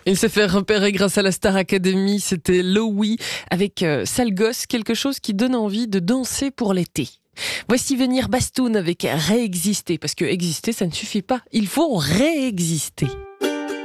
Il s'est fait repérer grâce à la Star Academy, c'était Lowy avec Sale Gosse, quelque chose qui donne envie de danser pour l'été. Voici venir Bastoun avec Réexister, parce que exister ça ne suffit pas, il faut réexister.